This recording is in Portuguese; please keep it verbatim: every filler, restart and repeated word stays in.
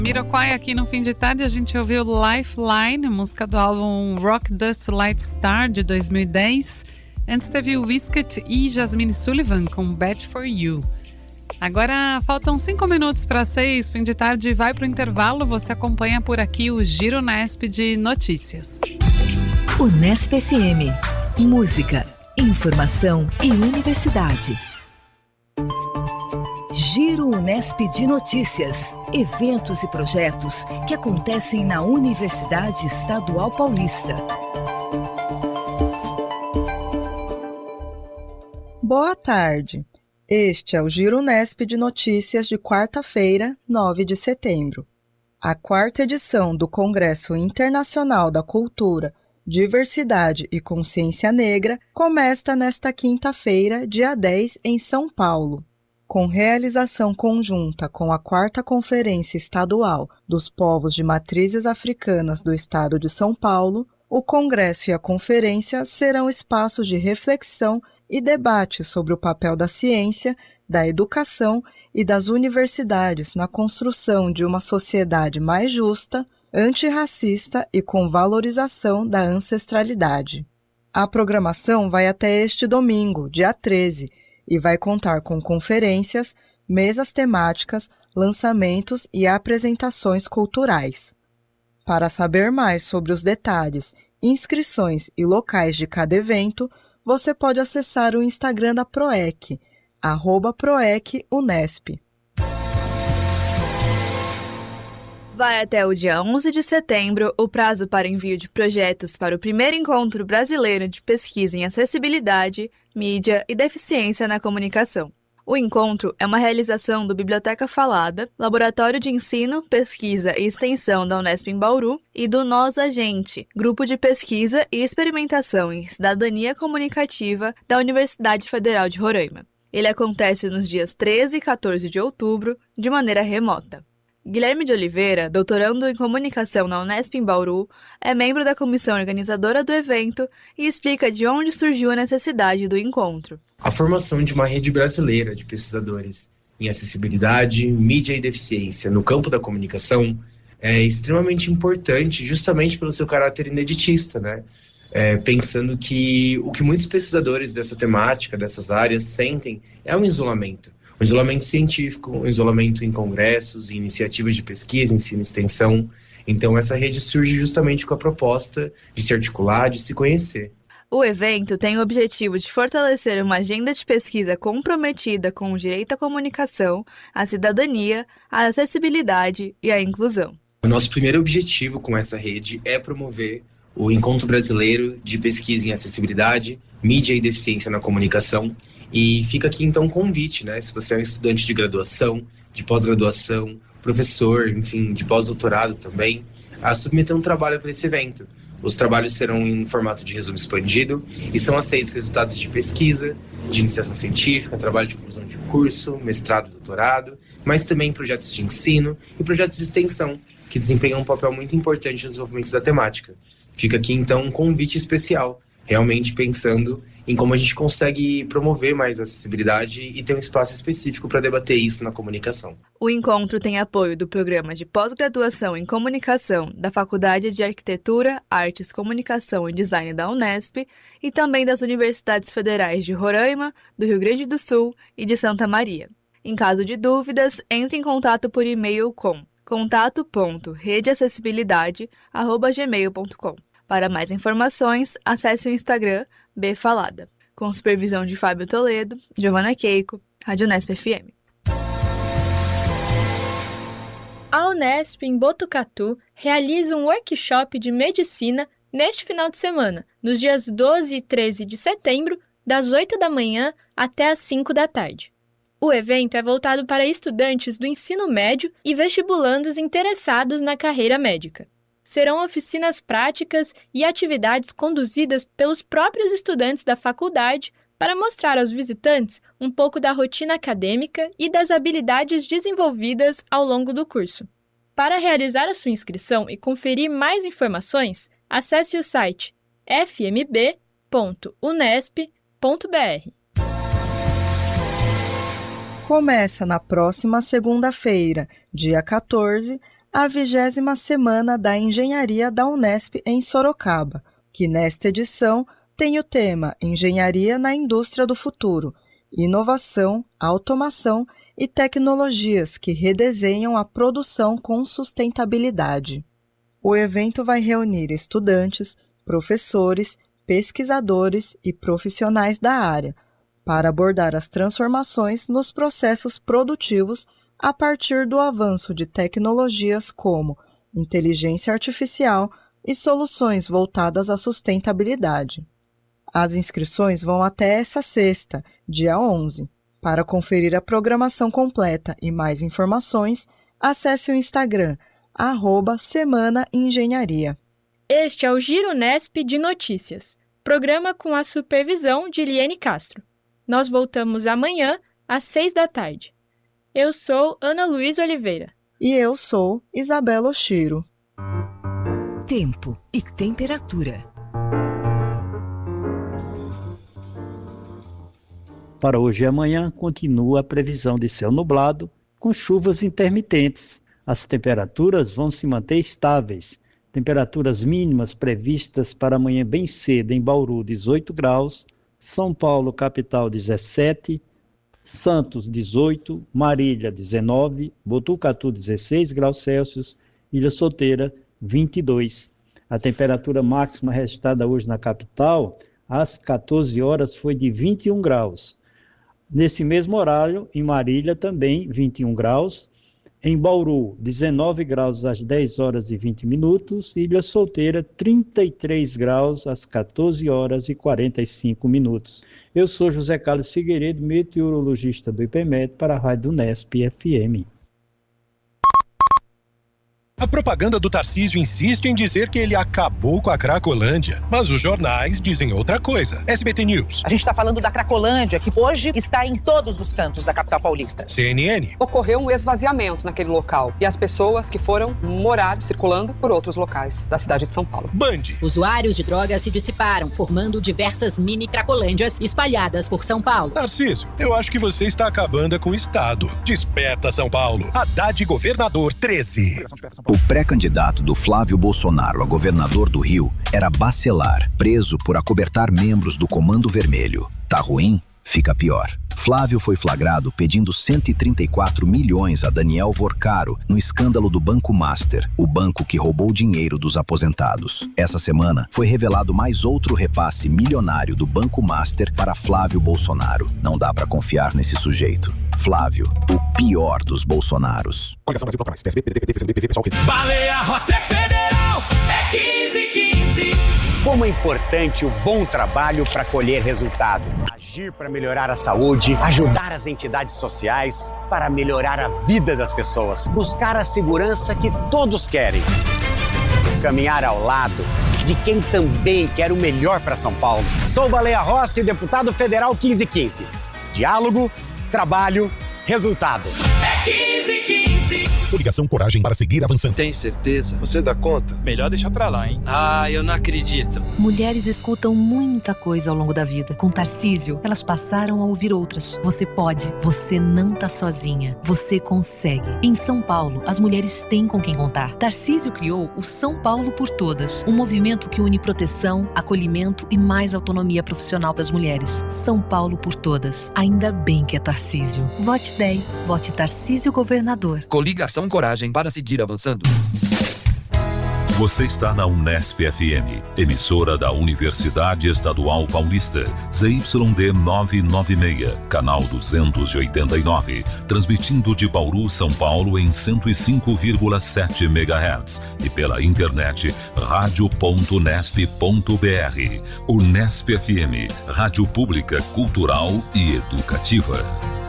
Jamiroquai aqui no Fim de Tarde, a gente ouviu Lifeline, música do álbum Rock Dust Light Star de dois mil e dez. Antes teve o Wizkid e Jasmine Sullivan com Bad For You. Agora faltam cinco minutos para seis, Fim de Tarde vai para o intervalo, você acompanha por aqui o Giro Unesp de notícias. Unesp F M, música, informação e universidade. Giro Unesp de Notícias, eventos e projetos que acontecem na Universidade Estadual Paulista. Boa tarde, este é o Giro Unesp de Notícias de quarta-feira, nove de setembro. A quarta edição do Congresso Internacional da Cultura, Diversidade e Consciência Negra começa nesta quinta-feira, dia dez, em São Paulo. Com realização conjunta com a quarta Conferência Estadual dos Povos de Matrizes Africanas do Estado de São Paulo, o Congresso e a Conferência serão espaços de reflexão e debate sobre o papel da ciência, da educação e das universidades na construção de uma sociedade mais justa, antirracista e com valorização da ancestralidade. A programação vai até este domingo, dia treze, e vai contar com conferências, mesas temáticas, lançamentos e apresentações culturais. Para saber mais sobre os detalhes, inscrições e locais de cada evento, você pode acessar o Instagram da Proec, arroba Proec Unesp. Vai até o dia onze de setembro o prazo para envio de projetos para o primeiro encontro brasileiro de pesquisa em acessibilidade, mídia e deficiência na comunicação. O encontro é uma realização do Biblioteca Falada, Laboratório de Ensino, Pesquisa e Extensão da Unesp em Bauru e do Nós a Gente, Grupo de Pesquisa e Experimentação em Cidadania Comunicativa da Universidade Federal de Roraima. Ele acontece nos dias treze e quatorze de outubro, de maneira remota. Guilherme de Oliveira, doutorando em comunicação na Unesp em Bauru, é membro da comissão organizadora do evento e explica de onde surgiu a necessidade do encontro. A formação de uma rede brasileira de pesquisadores em acessibilidade, mídia e deficiência no campo da comunicação é extremamente importante justamente pelo seu caráter ineditista, né? É, pensando que o que muitos pesquisadores dessa temática, dessas áreas, sentem é um isolamento. Um isolamento científico, um isolamento em congressos, em iniciativas de pesquisa, ensino e extensão. Então, essa rede surge justamente com a proposta de se articular, de se conhecer. O evento tem o objetivo de fortalecer uma agenda de pesquisa comprometida com o direito à comunicação, à cidadania, à acessibilidade e à inclusão. O nosso primeiro objetivo com essa rede é promover o Encontro Brasileiro de Pesquisa em Acessibilidade, Mídia e Deficiência na Comunicação. E fica aqui então um convite, né? Se você é um estudante de graduação, de pós-graduação, professor, enfim, de pós-doutorado também, a submeter um trabalho para esse evento. Os trabalhos serão em formato de resumo expandido e são aceitos resultados de pesquisa, de iniciação científica, trabalho de conclusão de curso, mestrado e doutorado, mas também projetos de ensino e projetos de extensão, que desempenham um papel muito importante no desenvolvimento da temática. Fica aqui então um convite especial, realmente pensando em como a gente consegue promover mais a acessibilidade e ter um espaço específico para debater isso na comunicação. O encontro tem apoio do Programa de Pós-Graduação em Comunicação da Faculdade de Arquitetura, Artes, Comunicação e Design da Unesp e também das Universidades Federais de Roraima, do Rio Grande do Sul e de Santa Maria. Em caso de dúvidas, entre em contato por e-mail com contato ponto redeacessibilidade arroba gmail ponto com. Para mais informações, acesse o Instagram bfalada. Com supervisão de Fábio Toledo, Giovana Keiko, Rádio Unesp F M. A Unesp, em Botucatu, realiza um workshop de medicina neste final de semana, nos dias doze e treze de setembro, das oito da manhã até as cinco da tarde. O evento é voltado para estudantes do ensino médio e vestibulandos interessados na carreira médica. Serão oficinas práticas e atividades conduzidas pelos próprios estudantes da faculdade para mostrar aos visitantes um pouco da rotina acadêmica e das habilidades desenvolvidas ao longo do curso. Para realizar a sua inscrição e conferir mais informações, acesse o site f m b ponto unesp ponto b r. Começa na próxima segunda-feira, dia quatorze, a vigésima Semana da Engenharia da Unesp em Sorocaba, que nesta edição tem o tema Engenharia na Indústria do Futuro, inovação, automação e tecnologias que redesenham a produção com sustentabilidade. O evento vai reunir estudantes, professores, pesquisadores e profissionais da área para abordar as transformações nos processos produtivos a partir do avanço de tecnologias como inteligência artificial e soluções voltadas à sustentabilidade. As inscrições vão até essa sexta, dia onze. Para conferir a programação completa e mais informações, acesse o Instagram, arroba Semana Engenharia. Este é o Giro Nesp de Notícias, programa com a supervisão de Liene Castro. Nós voltamos amanhã, às seis da tarde. Eu sou Ana Luísa Oliveira. E eu sou Isabela Oshiro. Tempo e temperatura. Para hoje e amanhã, continua a previsão de céu nublado, com chuvas intermitentes. As temperaturas vão se manter estáveis. Temperaturas mínimas previstas para amanhã bem cedo em Bauru, dezoito graus, São Paulo, capital, dezessete, Santos, dezoito, Marília, dezenove, Botucatu, dezesseis graus Celsius, Ilha Solteira, vinte e dois. A temperatura máxima registrada hoje na capital, às quatorze horas, foi de vinte e um graus. Nesse mesmo horário, em Marília, também vinte e um graus. Em Bauru, dezenove graus às dez horas e vinte minutos. Ilha Solteira, trinta e três graus às quatorze horas e quarenta e cinco minutos. Eu sou José Carlos Figueiredo, meteorologista do IPMET, para a Rádio Unesp F M. A propaganda do Tarcísio insiste em dizer que ele acabou com a Cracolândia, mas os jornais dizem outra coisa. S B T News. A gente está falando da Cracolândia, que hoje está em todos os cantos da capital paulista. C N N. Ocorreu um esvaziamento naquele local e as pessoas que foram morar circulando por outros locais da cidade de São Paulo. Band. Usuários de drogas se dissiparam, formando diversas mini Cracolândias espalhadas por São Paulo. Tarcísio, eu acho que você está acabando com o Estado. Desperta São Paulo. Haddad Governador treze. O pré-candidato do Flávio Bolsonaro a governador do Rio era Bacelar, preso por acobertar membros do Comando Vermelho. Tá ruim? Fica pior. Flávio foi flagrado pedindo cento e trinta e quatro milhões a Daniel Vorcaro no escândalo do Banco Master, o banco que roubou dinheiro dos aposentados. Essa semana foi revelado mais outro repasse milionário do Banco Master para Flávio Bolsonaro. Não dá pra confiar nesse sujeito. Flávio, o pior dos Bolsonaros. Baleia Rossi é federal, é quinze quinze. Como é importante o bom trabalho para colher resultado. Agir para melhorar a saúde, ajudar as entidades sociais, para melhorar a vida das pessoas. Buscar a segurança que todos querem. Caminhar ao lado de quem também quer o melhor para São Paulo. Sou Baleia Rossi, deputado federal quinze quinze. Diálogo, trabalho, resultado. É quinze quinze. Coligação Coragem para seguir avançando. Tem certeza? Você dá conta? Melhor deixar pra lá, hein? Ah, eu não acredito. Mulheres escutam muita coisa ao longo da vida. Com Tarcísio, elas passaram a ouvir outras. Você pode. Você não tá sozinha. Você consegue. Em São Paulo, as mulheres têm com quem contar. Tarcísio criou o São Paulo por Todas, um movimento que une proteção, acolhimento e mais autonomia profissional para as mulheres. São Paulo por Todas. Ainda bem que é Tarcísio. Vote dez. Vote Tarcísio Governador. Coligação Coragem para seguir avançando. Você está na Unesp F M, emissora da Universidade Estadual Paulista, Z Y D novecentos e noventa e seis, canal duzentos e oitenta e nove, transmitindo de Bauru, São Paulo em cento e cinco vírgula sete megahertz e pela internet rádio ponto unesp ponto br. Unesp F M, rádio pública, cultural e educativa.